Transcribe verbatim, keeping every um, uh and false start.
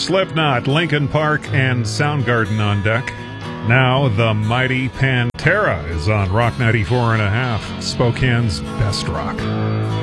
Slipknot, Linkin Park, and Soundgarden on deck. Now, the mighty Pantera is on Rock ninety-four and a half, Spokane's best rock.